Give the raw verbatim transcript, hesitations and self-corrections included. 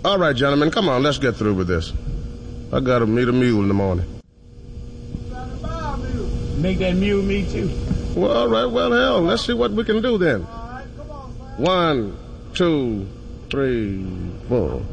All right, gentlemen, come on, let's get through with this. I gotta meet a mule in the morning. Make that mule me too. Well, all right, well, hell, let's see what we can do then. One, two, three, four.